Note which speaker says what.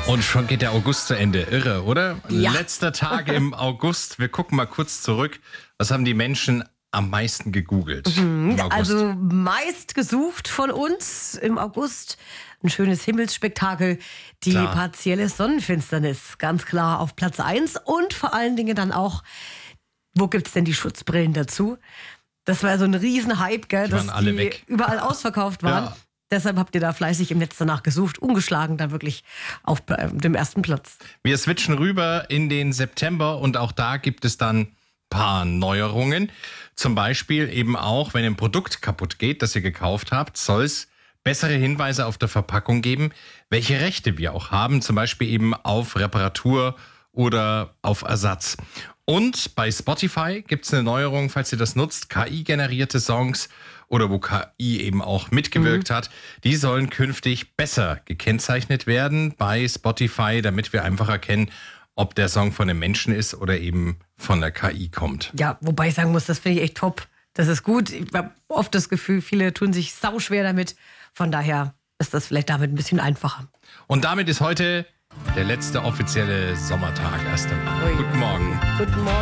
Speaker 1: Und schon geht der August zu Ende. Irre, oder?
Speaker 2: Ja.
Speaker 1: Letzter Tag im August. Wir gucken mal kurz zurück. Was haben die Menschen am meisten gegoogelt im August?
Speaker 2: Also meist gesucht von uns im August ein schönes Himmelsspektakel, die
Speaker 1: Klar.
Speaker 2: partielle Sonnenfinsternis, ganz klar auf Platz 1 und vor allen Dingen dann auch, wo gibt's denn die Schutzbrillen dazu? Das war so ein Riesenhype, gell,
Speaker 1: Die waren
Speaker 2: dass
Speaker 1: alle
Speaker 2: die
Speaker 1: weg.
Speaker 2: überall ausverkauft waren.
Speaker 1: Ja.
Speaker 2: Deshalb habt ihr da fleißig im Netz danach gesucht, ungeschlagen dann wirklich auf dem ersten Platz.
Speaker 1: Wir switchen rüber in den September und auch da gibt es dann ein paar Neuerungen. Zum Beispiel eben auch, wenn ein Produkt kaputt geht, das ihr gekauft habt, soll es bessere Hinweise auf der Verpackung geben, welche Rechte wir auch haben, zum Beispiel eben auf Reparatur oder auf Ersatz. Und bei Spotify gibt es eine Neuerung, falls ihr das nutzt, KI-generierte Songs oder wo KI eben auch mitgewirkt hat, die sollen künftig besser gekennzeichnet werden bei Spotify, damit wir einfach erkennen, ob der Song von einem Menschen ist oder eben von der KI kommt.
Speaker 2: Ja, wobei ich sagen muss, das finde ich echt top. Das ist gut. Ich habe oft das Gefühl, viele tun sich sauschwer damit. Von daher ist das vielleicht damit ein bisschen einfacher.
Speaker 1: Und damit ist heute der letzte offizielle Sommertag, 1. Mai.
Speaker 2: Ui.
Speaker 1: Guten Morgen.
Speaker 2: Guten Morgen.